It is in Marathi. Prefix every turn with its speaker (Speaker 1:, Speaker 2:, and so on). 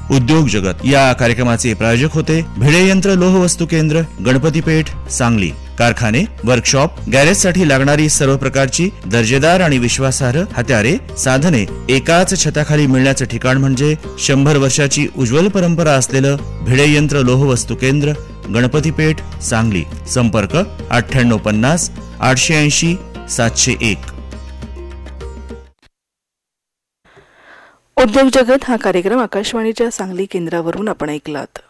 Speaker 1: उद्योग जगत या कार्यक्रमाचे प्रायोजक होते भिडे यंत्र लोह वस्तू केंद्र, गणपती पेठ, सांगली. कारखाने, वर्कशॉप, गॅरेजसाठी लागणारी सर्व प्रकारची दर्जेदार आणि विश्वासार्ह हत्यारे, साधने एकाच छताखाली मिळण्याचं ठिकाण म्हणजे 100 वर्षाची उज्ज्वल परंपरा असलेलं भिडे यंत्र लोह वस्तू केंद्र, गणपती पेठ, सांगली. संपर्क 9850 880 701.
Speaker 2: उद्योग जगत हा कार्यक्रम आकाशवाणीच्या सांगली केंद्रावरून आपण ऐकलात.